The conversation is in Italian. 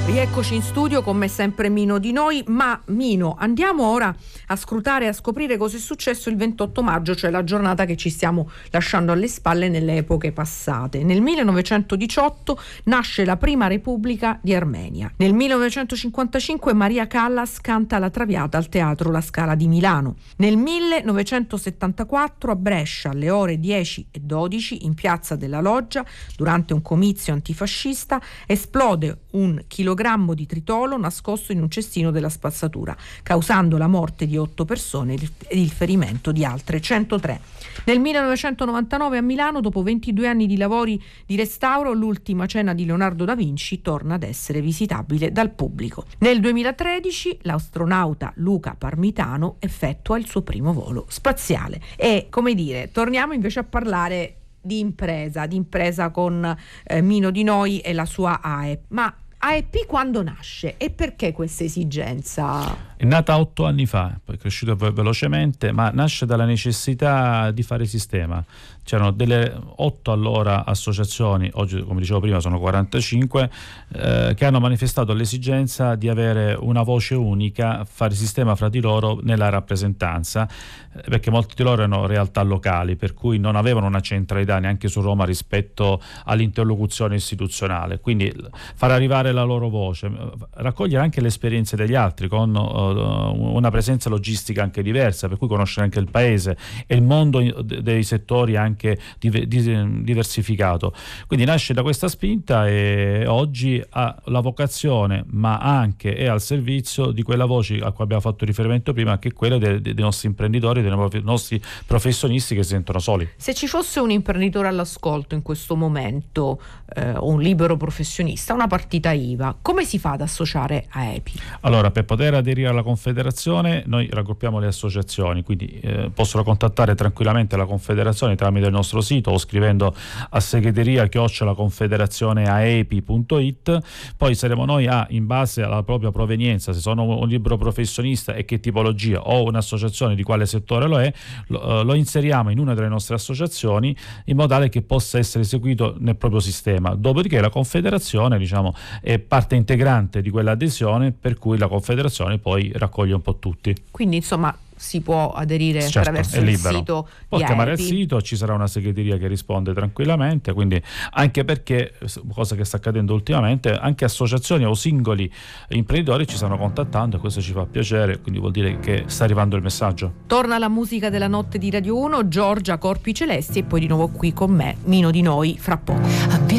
Rieccoci in studio con me sempre Mino Di Noi, ma Mino, andiamo ora a scrutare e a scoprire cosa è successo il 28 maggio, cioè la giornata che ci stiamo lasciando alle spalle nelle epoche passate. Nel 1918 nasce la prima Repubblica di Armenia. Nel 1955 Maria Callas canta La Traviata al Teatro La Scala di Milano. Nel 1974 a Brescia, alle ore 10:12, in Piazza della Loggia, durante un comizio antifascista, esplode un chilogrammo di tritolo nascosto in un cestino della spazzatura, causando la morte di 8 persone e il ferimento di altre 103. Nel 1999 a Milano, dopo 22 anni di lavori di restauro, l'Ultima cena di Leonardo da Vinci torna ad essere visitabile dal pubblico. Nel 2013 l'astronauta Luca Parmitano effettua il suo primo volo spaziale. E, come dire, torniamo invece a parlare di impresa con Mino Di Noi e la sua AEP. Ma AEP quando nasce e perché questa esigenza? È nata 8 anni fa, poi è cresciuta velocemente, ma nasce dalla necessità di fare sistema. C'erano delle 8 allora associazioni, oggi come dicevo prima sono 45, che hanno manifestato l'esigenza di avere una voce unica, fare sistema fra di loro nella rappresentanza, perché molti di loro erano realtà locali, per cui non avevano una centralità neanche su Roma rispetto all'interlocuzione istituzionale. Quindi far arrivare la loro voce, raccogliere anche le esperienze degli altri con una presenza logistica anche diversa, per cui conoscere anche il paese e il mondo dei settori anche diversificato. Quindi nasce da questa spinta e oggi ha la vocazione, ma anche è al servizio di quella voce a cui abbiamo fatto riferimento prima, che è quella dei nostri imprenditori, dei nostri professionisti che si sentono soli. Se ci fosse un imprenditore all'ascolto in questo momento, o un libero professionista, una partita IVA, come si fa ad associare a AEPI? Allora, per poter aderire alla Confederazione noi raggruppiamo le associazioni, quindi possono contattare tranquillamente la Confederazione tramite il nostro sito o scrivendo a segreteria@confederazioneaepi.it. Poi saremo noi in base alla propria provenienza, se sono un libero professionista e che tipologia, o un'associazione di quale settore lo inseriamo in una delle nostre associazioni in modo tale che possa essere eseguito nel proprio sistema. Dopodiché la Confederazione, diciamo, è parte integrante di quell'adesione, per cui la Confederazione poi raccoglie un po' tutti. Quindi insomma si può aderire, certo, attraverso il sito. Può chiamare il sito, ci sarà una segreteria che risponde tranquillamente, quindi anche perché, cosa che sta accadendo ultimamente, anche associazioni o singoli imprenditori ci stanno contattando e questo ci fa piacere, quindi vuol dire che sta arrivando il messaggio. Torna la musica della notte di Radio 1, Giorgia Corpi Celesti, e poi di nuovo qui con me Mino Di Noi fra poco.